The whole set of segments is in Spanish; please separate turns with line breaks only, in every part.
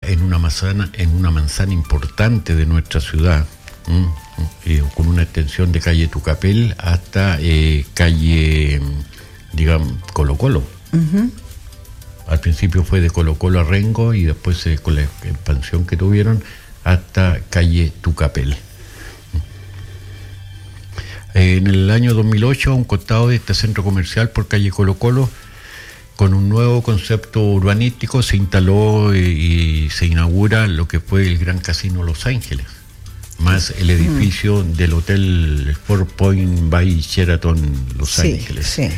en una manzana importante de nuestra ciudad, con una extensión de calle Tucapel hasta calle, digamos, Colo Colo. Uh-huh. Al principio fue de Colo Colo a Rengo y después con la expansión que tuvieron hasta calle Tucapel. En el año 2008, a un costado de este centro comercial por calle Colo Colo, con un nuevo concepto urbanístico, se instaló y se inaugura lo que fue el Gran Casino Los Ángeles, más el edificio del Hotel Four Point by Sheraton Los Ángeles. Sí.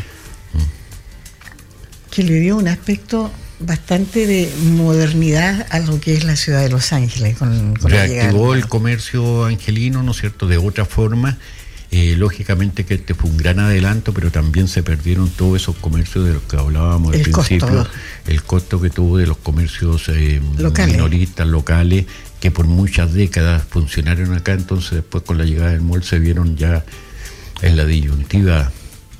Que le dio un aspecto bastante de modernidad a lo que es la ciudad de Los Ángeles.
Reactivó el comercio angelino, ¿no es cierto?, de otra forma. Lógicamente que este fue un gran adelanto, pero también se perdieron todos esos comercios de los que hablábamos al principio, el costo que tuvo de los comercios minoristas, locales, que por muchas décadas funcionaron acá. Entonces después con la llegada del mall se vieron ya en la disyuntiva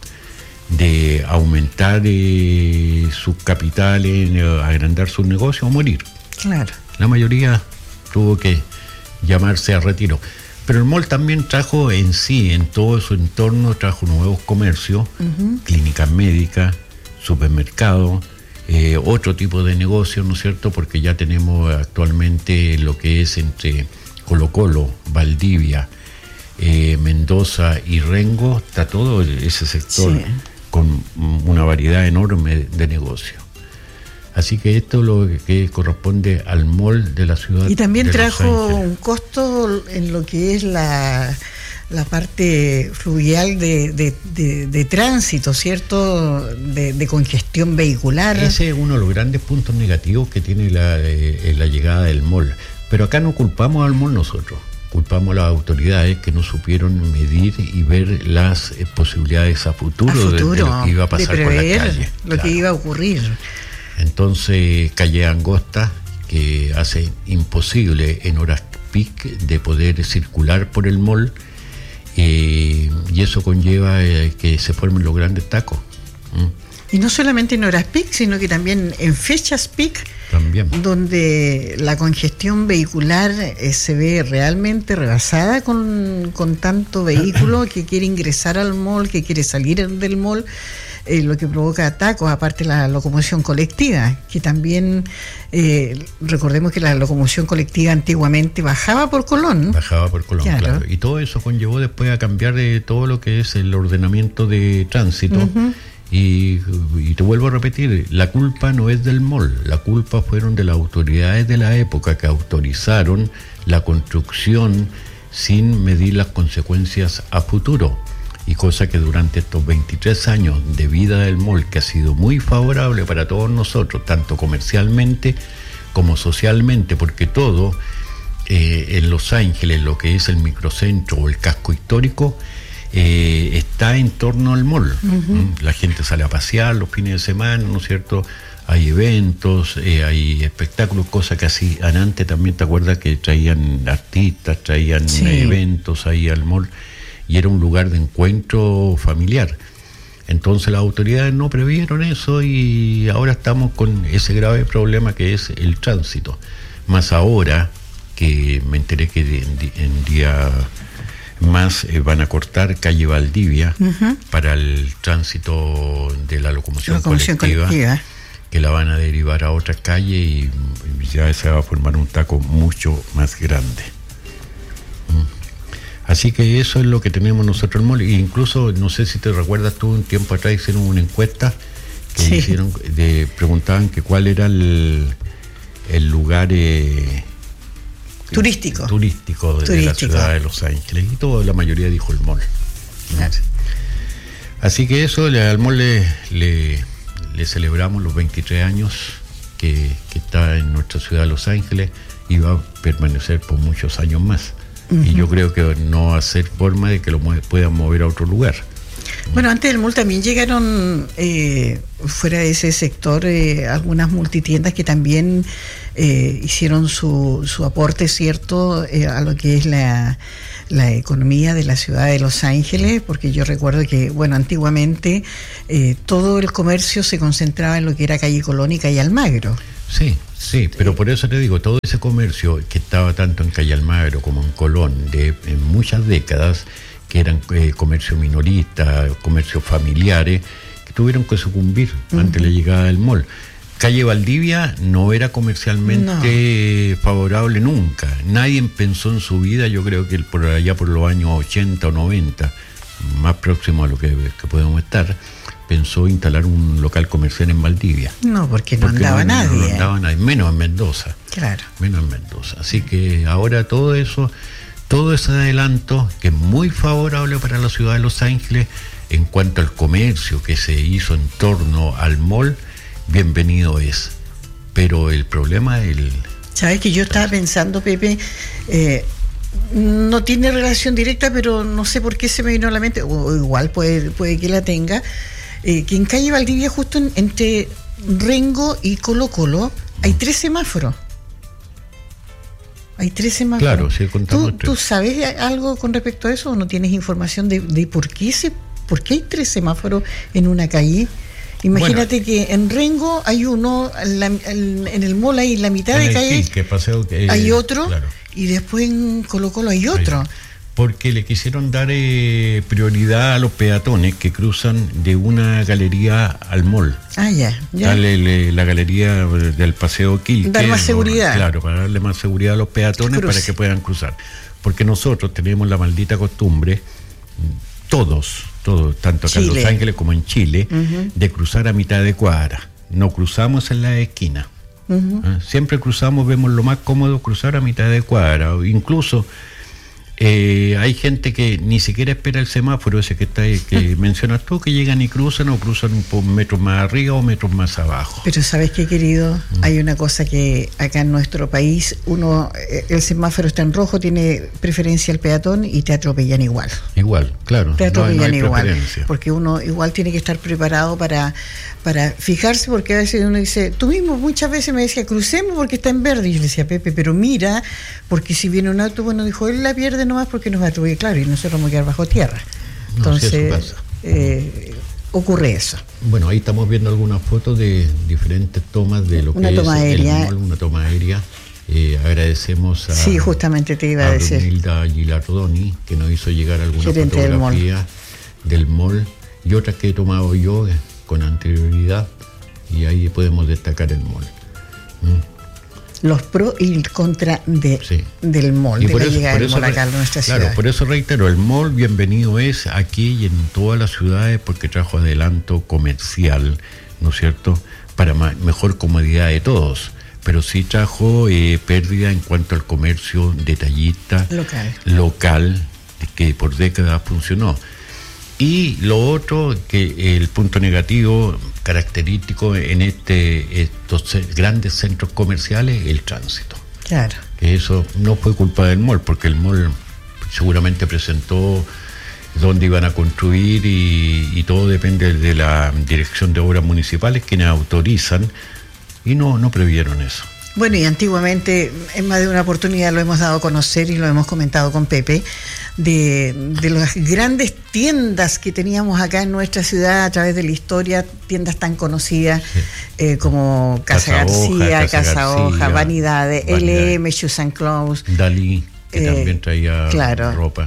de aumentar sus capitales, agrandar sus negocios o morir.
Claro.
La mayoría tuvo que llamarse a retiro. Pero el mall también trajo en sí, en todo su entorno, trajo nuevos comercios, clínicas médicas, supermercados, otro tipo de negocios, ¿no es cierto? Porque ya tenemos actualmente lo que es entre Colo Colo, Valdivia, Mendoza y Rengo, está todo ese sector con una variedad enorme de negocios. Así que esto es lo que corresponde al mall de la ciudad.
Y también trajo un costo en lo que es la parte fluvial de tránsito, ¿cierto? De congestión vehicular.
Ese es uno de los grandes puntos negativos que tiene la llegada del mall. Pero acá no culpamos al mall nosotros, culpamos a las autoridades que no supieron medir y ver las posibilidades a futuro de lo que iba a pasar con las calles.
Lo que iba a ocurrir.
Entonces, calle angosta, que hace imposible en horas peak de poder circular por el mall, y eso conlleva que se formen los grandes tacos.
Y no solamente en horas peak, sino que también en fechas peak,
también,
donde la congestión vehicular se ve realmente rebasada con tanto vehículo que quiere ingresar al mall, que quiere salir del mall. Lo que provoca tacos, aparte la locomoción colectiva, que también recordemos que la locomoción colectiva antiguamente bajaba por Colón,
claro. Y todo eso conllevó después a cambiar todo lo que es el ordenamiento de tránsito. Y te vuelvo a repetir, la culpa no es del mall, la culpa fueron de las autoridades de la época que autorizaron la construcción sin medir las consecuencias a futuro. Y cosa que durante estos 23 años de vida del mall, que ha sido muy favorable para todos nosotros, tanto comercialmente como socialmente, porque todo en Los Ángeles, lo que es el microcentro o el casco histórico, está en torno al mall. La gente sale a pasear los fines de semana, ¿no es cierto? Hay eventos, hay espectáculos, cosas que hacían antes. También te acuerdas que traían artistas, traían eventos ahí al mall, y era un lugar de encuentro familiar. Entonces las autoridades no previeron eso y ahora estamos con ese grave problema que es el tránsito. Más ahora que me enteré que en día más van a cortar calle Valdivia para el tránsito de la locomoción colectiva, que la van a derivar a otra calle y ya se va a formar un taco mucho más grande. Así que eso es lo que tenemos nosotros en el mall. E incluso, no sé si te recuerdas tú, un tiempo atrás hicieron una encuesta que hicieron, preguntaban que cuál era el lugar turístico de la ciudad de Los Ángeles, y la mayoría dijo el mall. Claro. Así que eso, al mall le celebramos los 23 años que está en nuestra ciudad de Los Ángeles, y va a permanecer por muchos años más. Y yo creo que no va a ser forma de que lo puedan mover a otro lugar.
Bueno, antes del mall también llegaron fuera de ese sector algunas multitiendas que también hicieron su aporte, ¿cierto?, a lo que es la economía de la ciudad de Los Ángeles, porque yo recuerdo que, bueno, antiguamente todo el comercio se concentraba en lo que era calle Colón y calle Almagro.
Sí, pero por eso te digo, todo ese comercio que estaba tanto en Calle Almagro como en Colón en muchas décadas, que eran comercio minorista, comercios familiares, que tuvieron que sucumbir ante la llegada del mall. Calle Valdivia no era comercialmente favorable nunca. Nadie pensó en su vida, yo creo que por allá por los años 80 o 90, más próximo a lo que podemos estar, pensó instalar un local comercial en Valdivia.
No, porque no andaba nadie.
No andaba nadie, menos en Mendoza.
Claro.
Menos en Mendoza. Así que ahora todo ese adelanto, que es muy favorable para la ciudad de Los Ángeles, en cuanto al comercio que se hizo en torno al mall, bienvenido es. Pero el problema es
¿Sabes que yo estaba pensando, Pepe? No tiene relación directa, pero no sé por qué se me vino a la mente, o igual puede que la tenga, que en Calle Valdivia, justo entre Rengo y Colo Colo, hay 3 semáforos. Hay 3 semáforos.
Claro, sí, contamos.
¿Tú sabes algo con respecto a eso o no tienes información de por qué hay 3 semáforos en una calle? Imagínate que en Rengo hay uno, en el mall hay la mitad de calle, hay otro, claro. Y después en Colo Colo hay otro.
Porque le quisieron dar prioridad a los peatones que cruzan de una galería al mall.
Ya.
Darle la galería del Paseo Quilque.
Dar más seguridad.
Claro, para darle más seguridad a los peatones para que puedan cruzar. Porque nosotros tenemos la maldita costumbre, todos, tanto acá en Los Ángeles como en Chile, de cruzar a mitad de cuadra. No cruzamos en la esquina. Siempre cruzamos, vemos lo más cómodo cruzar a mitad de cuadra. Incluso hay gente que ni siquiera espera el semáforo ese que mencionas tú, que llegan y cruzan o cruzan un metro más arriba o metros más abajo.
Pero ¿sabes qué, querido? Hay una cosa que acá en nuestro país, el semáforo está en rojo, tiene preferencia al peatón y te atropellan igual.
Igual, claro.
Te atropellan igual. Porque uno igual tiene que estar preparado para fijarse, porque a veces uno dice, tú mismo muchas veces me decía, crucemos porque está en verde. Y yo le decía, Pepe, pero mira, porque si viene un auto, bueno, dijo, él la pierde nomás porque nos va a atropellar, claro, y nosotros vamos a quedar bajo tierra. Entonces, ocurre eso.
Bueno, ahí estamos viendo algunas fotos de diferentes tomas de lo que es
aérea.
El mall, una toma aérea. Agradecemos a
justamente te iba a decir,
Brunilda Gilardoni, que nos hizo llegar algunas fotografías del mall y otras que he tomado yo con anterioridad, y ahí podemos destacar el mall.
Los pros y el contra del mall, y de la llegada del mall acá en nuestra ciudad.
Claro, por eso reitero, el mall bienvenido es aquí y en todas las ciudades, porque trajo adelanto comercial, ¿no es cierto?, para mejor comodidad de todos, pero sí trajo pérdida en cuanto al comercio detallista local que por décadas funcionó. Y lo otro, que el punto negativo característico en estos grandes centros comerciales, el tránsito.
Claro.
Que eso no fue culpa del mall, porque el mall seguramente presentó dónde iban a construir y todo depende de la Dirección de Obras Municipales, quienes autorizan, y no previeron eso.
Bueno, y antiguamente, en más de una oportunidad lo hemos dado a conocer y lo hemos comentado con Pepe, de las grandes tiendas que teníamos acá en nuestra ciudad a través de la historia, tiendas tan conocidas como Casa García, Casa Hoja, Vanidades, LM, Shoes and Clothes,
Dalí, que también traía ropa.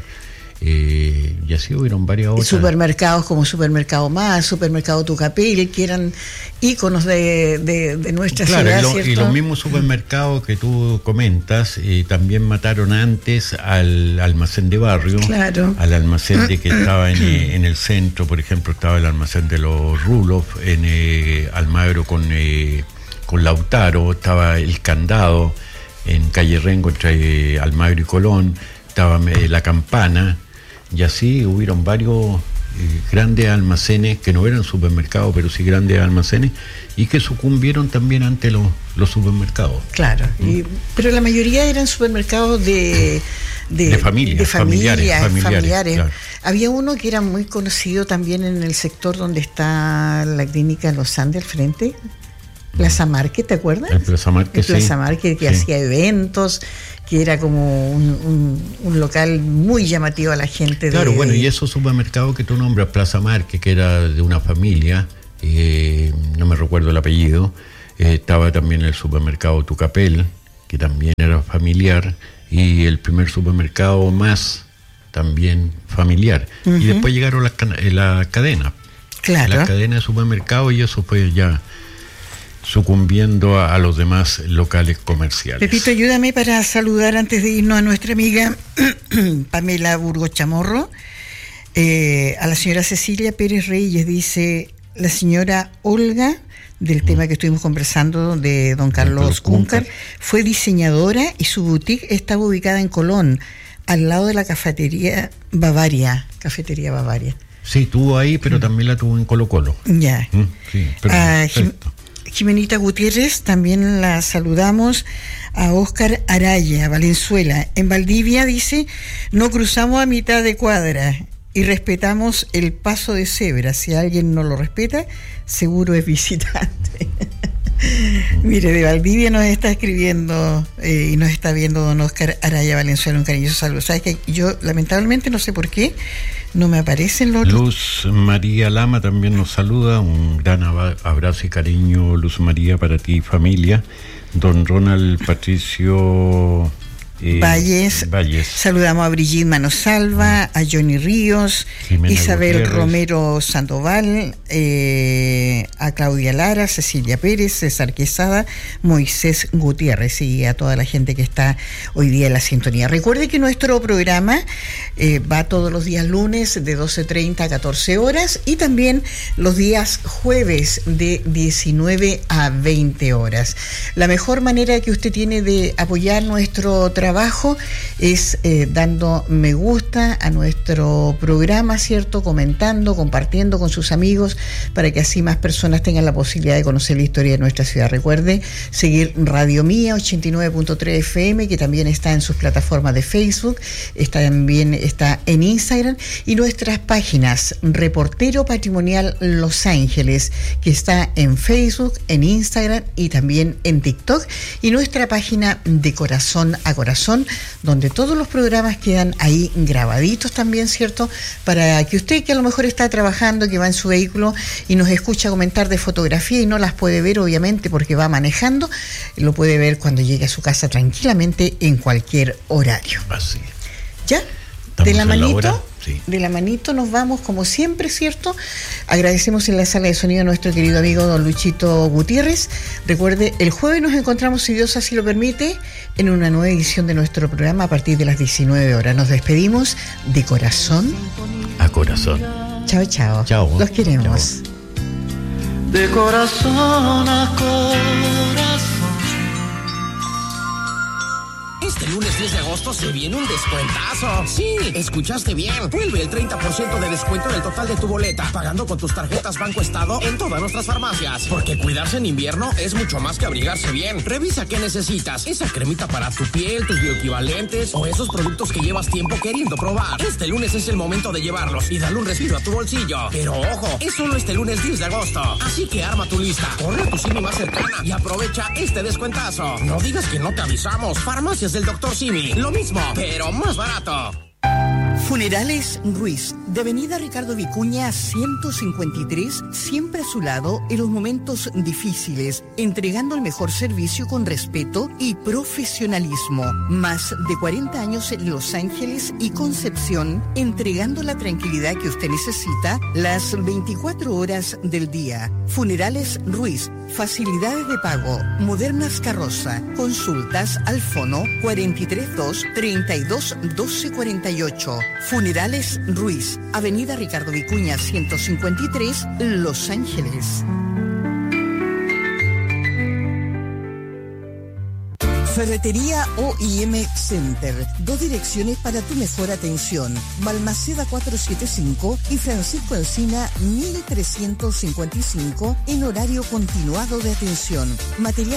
Y así hubieron varias otras.
Supermercados como Supermercado Más, Supermercado Tucapel, que eran íconos de nuestra ciudad, ¿cierto?
Y los mismos supermercados que tú comentas también mataron antes al almacén de barrio, al almacén que estaba en el centro. Por ejemplo, estaba el almacén de los Rulof en Almagro con Lautaro, estaba el Candado en Calle Rengo entre Almagro y Colón, estaba la Campana. Y así hubieron varios grandes almacenes que no eran supermercados, pero sí grandes almacenes, y que sucumbieron también ante los supermercados.
Claro, pero la mayoría eran supermercados de familiares. Claro. Había uno que era muy conocido también en el sector donde está la clínica Los Andes al frente, Plaza Market, ¿te acuerdas?
El Plaza Market,
Plaza Market, que hacía eventos, que era como un local muy llamativo a la gente.
Claro, bueno, y esos supermercados que tú nombras, Plaza Market, que era de una familia, no me recuerdo el apellido, Estaba también el supermercado Tucapel, que también era familiar, y el primer supermercado Más, también familiar. Uh-huh. Y después llegaron las cadenas.
Claro.
Las cadenas de supermercados, y eso fue ya sucumbiendo a los demás locales comerciales.
Pepito, ayúdame para saludar antes de irnos a nuestra amiga Pamela Burgos Chamorro, a la señora Cecilia Pérez Reyes. Dice la señora Olga, del tema que estuvimos conversando de don Carlos Cúncar, fue diseñadora y su boutique estaba ubicada en Colón, al lado de la cafetería Bavaria.
Sí, estuvo ahí, pero también la tuvo en Colo Colo.
Ya.
Sí,
Jimenita Gutiérrez, también la saludamos. A Óscar Araya, Valenzuela. En Valdivia, dice, no cruzamos a mitad de cuadra y respetamos el paso de cebra. Si alguien no lo respeta, seguro es visitante. Mire, de Valdivia nos está escribiendo y nos está viendo don Óscar Araya Valenzuela, un cariñoso saludo. Sabes que yo lamentablemente no sé por qué no me aparecen los...
Luz María Lama también nos saluda, un gran abrazo y cariño, Luz María, para ti y familia. Don Ronald Patricio
Valles. Saludamos a Brigitte Manosalva, a Johnny Ríos, Jimena Isabel Gutiérrez, Romero Sandoval, a Claudia Lara, Cecilia Pérez, César Quesada, Moisés Gutiérrez y a toda la gente que está hoy día en la sintonía. Recuerde que nuestro programa va todos los días lunes de 12:30 a 14 horas y también los días jueves de 19 a 20 horas. La mejor manera que usted tiene de apoyar nuestro trabajo es dando me gusta a nuestro programa, ¿cierto? Comentando, compartiendo con sus amigos para que así más personas tengan la posibilidad de conocer la historia de nuestra ciudad. Recuerde seguir Radio Mía 89.3 FM, que también está en sus plataformas de Facebook, también está en Instagram, y nuestras páginas Reportero Patrimonial Los Ángeles, que está en Facebook, en Instagram y también en TikTok, y nuestra página de Corazón a Corazón, donde todos los programas quedan ahí grabaditos también, ¿cierto? Para que usted, que a lo mejor está trabajando, que va en su vehículo y nos escucha comentar de fotografía y no las puede ver, obviamente, porque va manejando, lo puede ver cuando llegue a su casa tranquilamente en cualquier horario.
Así.
¿Ya? De la manito, sí. De la manito nos vamos como siempre, ¿cierto? Agradecemos en la sala de sonido a nuestro querido amigo don Luchito Gutiérrez. Recuerde, el jueves nos encontramos, si Dios así lo permite, en una nueva edición de nuestro programa a partir de las 19 horas. Nos despedimos de corazón
a corazón.
Chao, chao.
Chao.
Los queremos.
Chao. De corazón a corazón.
Este lunes 10 de agosto se viene un descuentazo. Sí, escuchaste bien. Vuelve el 30% de descuento en el total de tu boleta, pagando con tus tarjetas Banco Estado en todas nuestras farmacias. Porque cuidarse en invierno es mucho más que abrigarse bien. Revisa qué necesitas. Esa cremita para tu piel, tus bioequivalentes o esos productos que llevas tiempo queriendo probar. Este lunes es el momento de llevarlos y darle un respiro a tu bolsillo. Pero ojo, es solo este lunes 10 de agosto. Así que arma tu lista, corre a tu Simi más cercana y aprovecha este descuentazo. No digas que no te avisamos. Farmacias del Dr. Simi, lo mismo, pero más barato.
Funerales Ruiz, de Avenida Ricardo Vicuña 153, siempre a su lado en los momentos difíciles, entregando el mejor servicio con respeto y profesionalismo. Más de 40 años en Los Ángeles y Concepción, entregando la tranquilidad que usted necesita las 24 horas del día. Funerales Ruiz, facilidades de pago, modernas carroza, consultas al fono 432 32 12 48. Funerales Ruiz, Avenida Ricardo Vicuña 153, Los Ángeles. Ferretería OIM Center, 2 direcciones para tu mejor atención. Balmaceda 475 y Francisco Encina 1355 en horario continuado de atención. Material